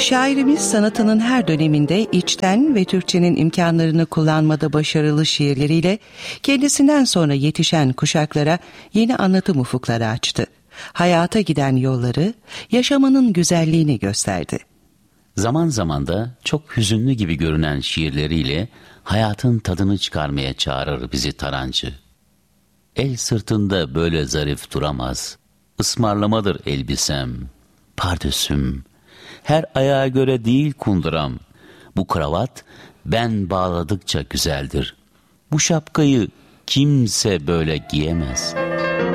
Şairimiz sanatının her döneminde içten ve Türkçenin imkanlarını kullanmada başarılı şiirleriyle kendisinden sonra yetişen kuşaklara yeni anlatım ufukları açtı. Hayata giden yolları, yaşamanın güzelliğini gösterdi. Zaman zaman da çok hüzünlü gibi görünen şiirleriyle hayatın tadını çıkarmaya çağırır bizi tarancı. El sırtında böyle zarif duramaz, ısmarlamadır elbisem, pardösüm, her ayağa göre değil kunduram, bu kravat ben bağladıkça güzeldir, bu şapkayı kimse böyle giyemez.''